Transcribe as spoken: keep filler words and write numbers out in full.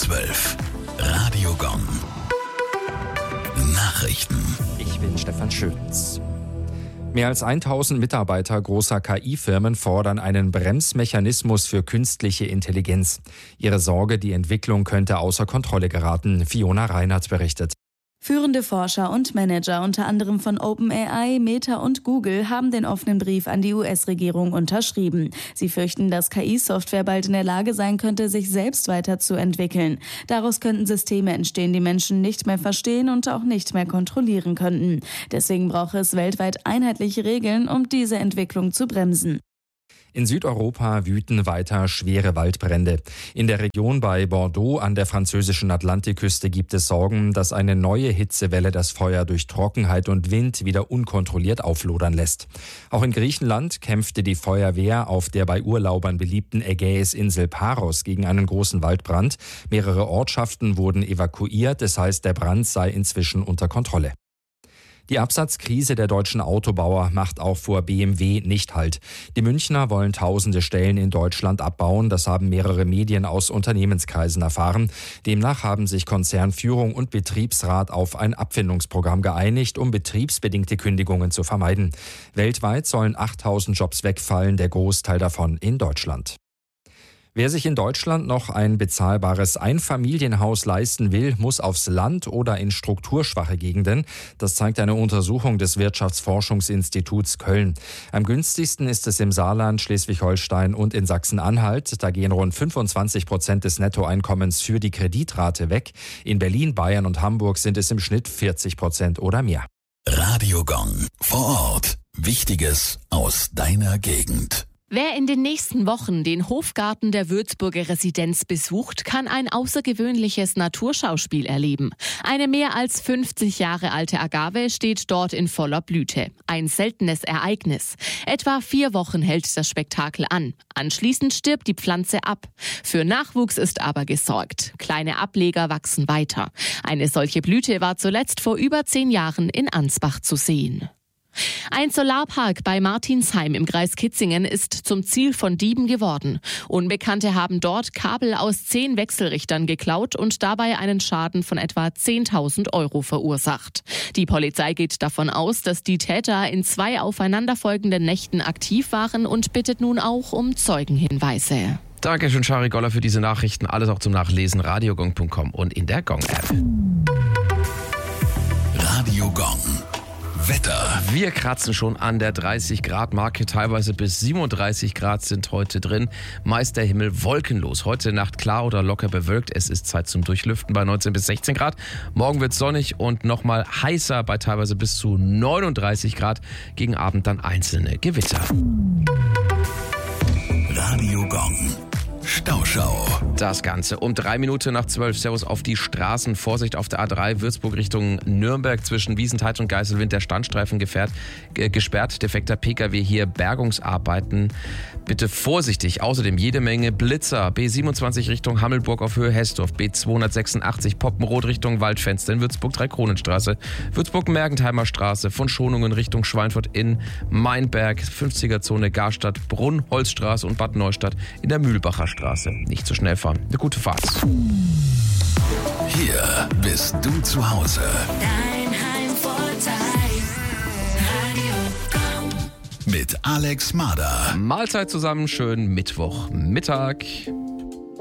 zwölf. Radio Gong. Nachrichten. Ich bin Stefan Schütz. Mehr als tausend Mitarbeiter großer K I-Firmen fordern einen Bremsmechanismus für künstliche Intelligenz. Ihre Sorge, die Entwicklung könnte außer Kontrolle geraten. Fiona Reinhardt berichtet. Führende Forscher und Manager, unter anderem von OpenAI, Meta und Google, haben den offenen Brief an die U S-Regierung unterschrieben. Sie fürchten, dass K I-Software bald in der Lage sein könnte, sich selbst weiterzuentwickeln. Daraus könnten Systeme entstehen, die Menschen nicht mehr verstehen und auch nicht mehr kontrollieren könnten. Deswegen braucht es weltweit einheitliche Regeln, um diese Entwicklung zu bremsen. In Südeuropa wüten weiter schwere Waldbrände. In der Region bei Bordeaux an der französischen Atlantikküste gibt es Sorgen, dass eine neue Hitzewelle das Feuer durch Trockenheit und Wind wieder unkontrolliert auflodern lässt. Auch in Griechenland kämpfte die Feuerwehr auf der bei Urlaubern beliebten Ägäisinsel Paros gegen einen großen Waldbrand. Mehrere Ortschaften wurden evakuiert, das heißt, der Brand sei inzwischen unter Kontrolle. Die Absatzkrise der deutschen Autobauer macht auch vor B M W nicht Halt. Die Münchner wollen tausende Stellen in Deutschland abbauen. Das haben mehrere Medien aus Unternehmenskreisen erfahren. Demnach haben sich Konzernführung und Betriebsrat auf ein Abfindungsprogramm geeinigt, um betriebsbedingte Kündigungen zu vermeiden. Weltweit sollen achttausend Jobs wegfallen, der Großteil davon in Deutschland. Wer sich in Deutschland noch ein bezahlbares Einfamilienhaus leisten will, muss aufs Land oder in strukturschwache Gegenden. Das zeigt eine Untersuchung des Wirtschaftsforschungsinstituts Köln. Am günstigsten ist es im Saarland, Schleswig-Holstein und in Sachsen-Anhalt. Da gehen rund fünfundzwanzig Prozent des Nettoeinkommens für die Kreditrate weg. In Berlin, Bayern und Hamburg sind es im Schnitt vierzig Prozent oder mehr. Radio Gong. Vor Ort. Wichtiges aus deiner Gegend. Wer in den nächsten Wochen den Hofgarten der Würzburger Residenz besucht, kann ein außergewöhnliches Naturschauspiel erleben. Eine mehr als fünfzig Jahre alte Agave steht dort in voller Blüte. Ein seltenes Ereignis. Etwa vier Wochen hält das Spektakel an. Anschließend stirbt die Pflanze ab. Für Nachwuchs ist aber gesorgt. Kleine Ableger wachsen weiter. Eine solche Blüte war zuletzt vor über zehn Jahren in Ansbach zu sehen. Ein Solarpark bei Martinsheim im Kreis Kitzingen ist zum Ziel von Dieben geworden. Unbekannte haben dort Kabel aus zehn Wechselrichtern geklaut und dabei einen Schaden von etwa zehntausend Euro verursacht. Die Polizei geht davon aus, dass die Täter in zwei aufeinanderfolgenden Nächten aktiv waren und bittet nun auch um Zeugenhinweise. Dankeschön, Shari Goller, für diese Nachrichten. Alles auch zum Nachlesen, radiogong punkt com und in der Gong-App. Radio Gong. Wetter. Wir kratzen schon an der dreißig Grad Marke, teilweise bis siebenunddreißig Grad sind heute drin. Meist der Himmel wolkenlos. Heute Nacht klar oder locker bewölkt. Es ist Zeit zum Durchlüften bei neunzehn bis sechzehn Grad. Morgen wird es sonnig und nochmal heißer bei teilweise bis zu neununddreißig Grad. Gegen Abend dann einzelne Gewitter. Radio Gong. Stauschau. Das Ganze um drei Minuten nach zwölf. Servus auf die Straßen. Vorsicht auf der A drei Würzburg Richtung Nürnberg zwischen Wiesenthal und Geiselwind. Der Standstreifen gefährt, äh, gesperrt. Defekter P K W hier. Bergungsarbeiten. Bitte vorsichtig. Außerdem jede Menge Blitzer. B siebenundzwanzig Richtung Hammelburg auf Höhe Hessdorf. B zweihundertsechsundachtzig Poppenrot Richtung Waldfenster in Würzburg Dreikronenstraße. Würzburg-Mergentheimer Straße von Schonungen Richtung Schweinfurt in Mainberg. fünfziger Zone Garstadt, Brunn, Holzstraße und Bad Neustadt in der Mühlbacher Straße. Nicht zu schnell fahren. Eine gute Fahrt. Hier bist du zu Hause. Dein Heimvorteil. Radio Gong. Mit Alex Mader. Mahlzeit zusammen, schönen Mittwochmittag.